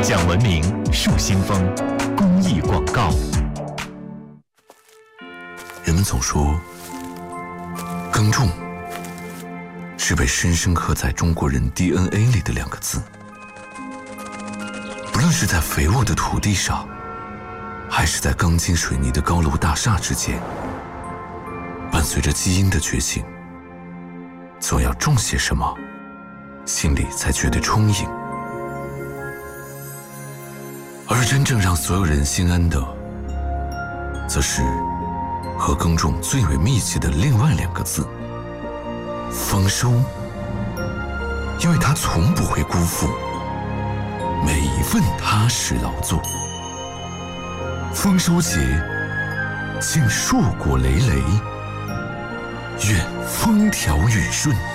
讲文明树新风公益广告。 人们总说，耕种是被深深刻在中国人 DNA 里的两个字。不论是在肥沃的土地上，还是在钢筋水泥的高楼大厦之间，伴随着基因的觉醒，总要种些什么，心里才觉得充盈。而真正让所有人心安的，则是和耕种最为密切的另外两个字——丰收。因为它从不会辜负每一份踏实劳作。丰收节，请硕果累累，愿风调雨顺。